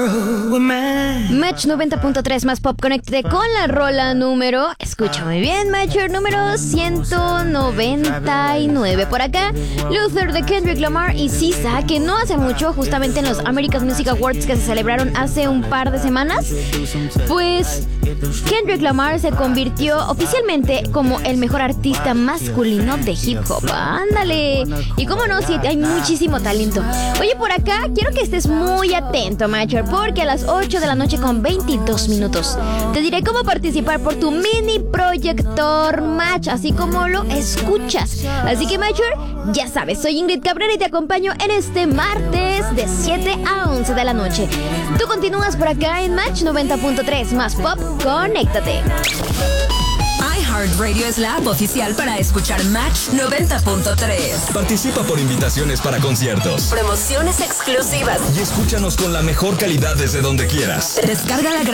Match 90.3 más pop, conéctate con la rola número, escucha muy bien, Matcher número 199. Por acá, Luther de Kendrick Lamar y SZA, que no hace mucho, justamente en los American Music Awards que se celebraron hace un par de semanas, pues Kendrick Lamar se convirtió oficialmente como el mejor artista masculino de hip hop. Ándale. Y cómo no, sí, hay muchísimo talento. Oye, por acá quiero que estés muy atento, Matcher, porque a las 8 de la noche con 22 minutos te diré cómo participar por tu mini proyector Match, así como lo escuchas. Así que, Matcher, ya sabes, soy Ingrid Cabrera y te acompaño en este martes de 7 a 11 de la noche. Tú continúas por acá en Match 90.3 más pop, conéctate. iHeartRadio es la app oficial para escuchar Match 90.3. Participa por invitaciones para conciertos, Promociones exclusivas. y escúchanos con la mejor calidad desde donde quieras. Descarga la